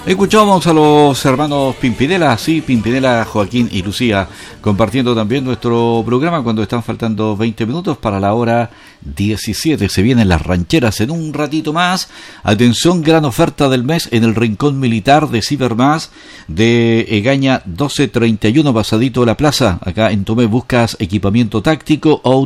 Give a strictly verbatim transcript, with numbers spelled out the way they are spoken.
Escuchamos a los hermanos Pimpinela, sí, Pimpinela, Joaquín y Lucía, compartiendo también nuestro programa cuando están faltando veinte minutos para la hora diecisiete. Se vienen las rancheras en un ratito más. Atención, gran oferta del mes en el Rincón Militar de Cibermás de Egaña doce treinta y uno, pasadito de la plaza. Acá en Tomé buscas equipamiento táctico o